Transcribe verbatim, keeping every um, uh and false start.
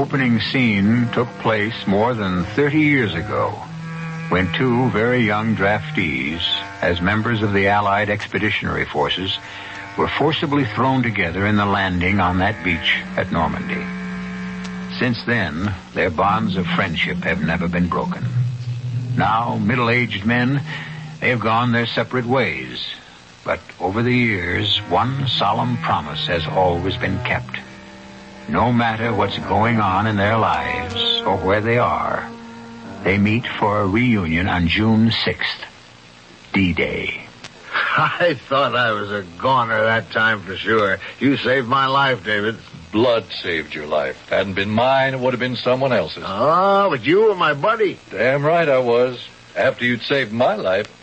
opening scene took place more than thirty years ago, when two very young draftees, as members of the Allied Expeditionary Forces, were forcibly thrown together in the landing on that beach at Normandy. Since then, their bonds of friendship have never been broken. Now, middle-aged men, they have gone their separate ways. But over the years, one solemn promise has always been kept. No matter what's going on in their lives or where they are, they meet for a reunion on June sixth, D-Day. I thought I was a goner that time for sure. You saved my life, David. Blood saved your life. Hadn't been mine, it would have been someone else's. Oh, but you were my buddy. Damn right I was. After you'd saved my life,